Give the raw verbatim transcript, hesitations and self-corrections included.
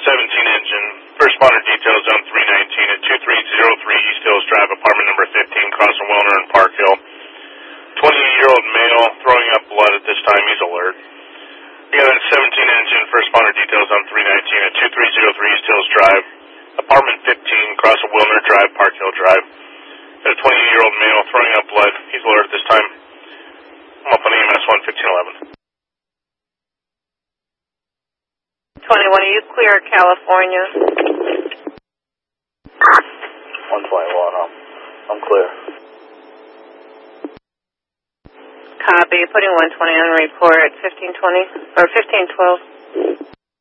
seventeen engine, first responder details on three nineteen at two three zero three East Hills Drive, apartment number fifteen, crossing Wilner and Park Hill. twenty-eight-year-old male throwing up blood at this time. He's alert. We got a seventeen engine, first responder details on three nineteen at two three zero three East Hills Drive, apartment fifteen, crossing Wilner Drive, Park Hill Drive. Got a twenty-eight-year-old male throwing up blood. He's alert at this time. I'm up on E M S one fifteen eleven. twenty-one, are you clear, California? one twenty-one, I'm, I'm clear. Copy, putting one twenty on report, fifteen twenty, or fifteen twelve.